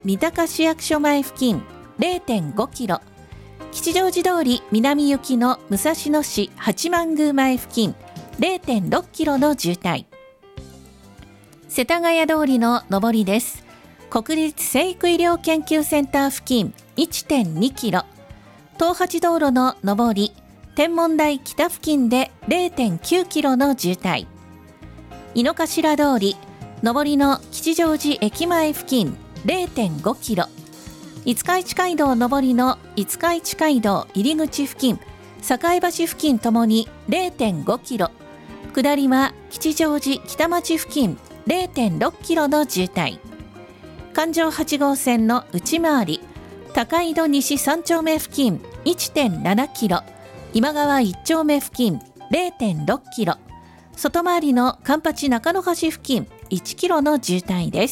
三鷹市役所前付近 0.5 キロ、吉祥寺通り南行きの武蔵野市八幡宮前付近 0.6 キロの渋滞。世田谷通りの上りです。国立成育医療研究センター付近 1.2 キロ、東八道路の上り天文台北付近で 0.9 キロの渋滞。井の頭通り上りの吉祥寺駅前付近 0.5 キロ、五日市街道上りの五日市街道入り口付近栄橋付近ともに 0.5 キロ、下りは吉祥寺北町付近 0.6 キロの渋滞。環状8号線の内回り高井戸西3丁目付近 1.7 キロ、今川1丁目付近 0.6 キロ、外回りの環八中野橋付近1キロの渋滞です。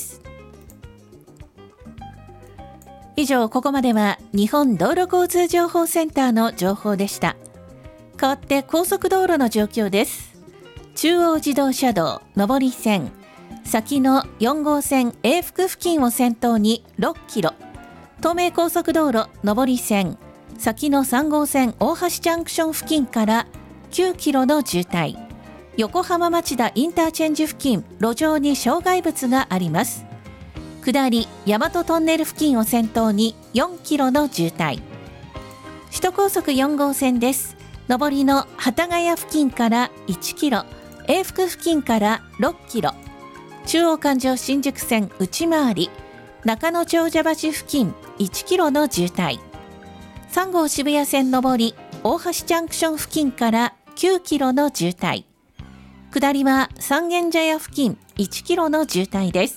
以上、ここまでは日本道路交通情報センターの情報でした。代わって高速道路の状況です。中央自動車道上り線先の4号線永福付近を先頭に6キロ、東名高速道路上り線先の3号線大橋ジャンクション付近から9キロの渋滞。横浜町田インターチェンジ付近路上に障害物があります。下り大和トンネル付近を先頭に4キロの渋滞。首都高速4号線です。上りの幡ヶ谷付近から1キロ、永福付近から6キロ、中央環状新宿線内回り中野長者橋付近1キロの渋滞。3号渋谷線上り大橋ジャンクション付近から9キロの渋滞。下りは三軒茶屋付近1キロの渋滞です。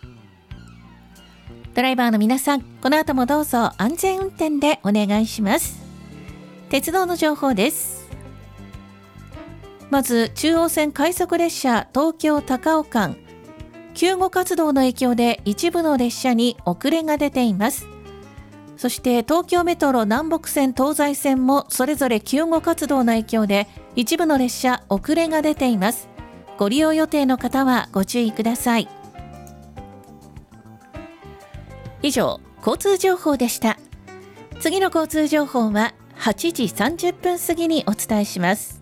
ドライバーの皆さん、この後もどうぞ安全運転でお願いします。鉄道の情報です。まず中央線快速列車東京高尾間、救護活動の影響で一部の列車に遅れが出ています。そして東京メトロ南北線東西線もそれぞれ救護活動の影響で一部の列車遅れが出ています。ご利用予定の方はご注意ください。以上、交通情報でした。次の交通情報は8時30分過ぎにお伝えします。